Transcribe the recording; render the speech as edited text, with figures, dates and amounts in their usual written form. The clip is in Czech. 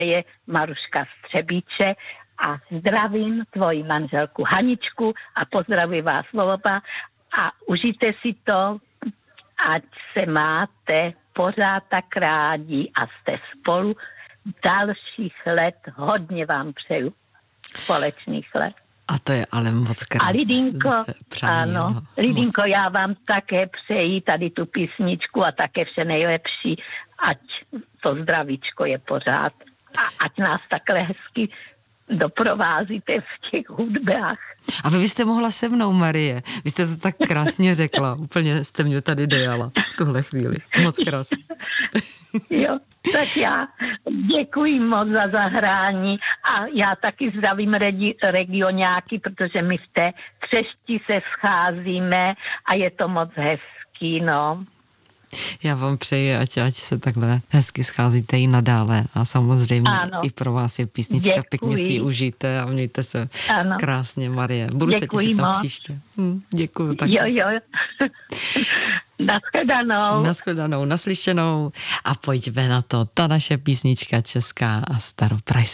přeje Maruška Střebíče a zdravím tvoji manželku Haničku a pozdravuji vás oba a užijte si to, ať se máte pořád tak rádi a jste spolu dalších let. Hodně vám přeju společných let. A to je ale moc krásné. A Lidinko, přání, ano, Lidinko, já vám také přeji tady tu písničku a také vše nejlepší, ať to zdravíčko je pořád a ať nás takhle hezky doprovázíte v těch hudbách. A vy byste mohla se mnou, Marie. Vy jste to tak krásně řekla. Úplně jste mě tady dojala v tuhle chvíli. Moc krásně. Jo, tak já děkuji moc za zahrání a já taky zdravím regionáky, protože my v té Třešti se scházíme a je to moc hezký, no. Já vám přeji, ať se takhle hezky scházíte i nadále a samozřejmě i pro vás je písnička. Děkuji. Pěkně si ji užijte a mějte se krásně, Marie. Budu Děkuji se těšit na moc. příště. Děkuju taky. Jo. Naschledanou. Naschledanou, naslyšenou a pojďme na to. Ta naše písnička česká a staropražská.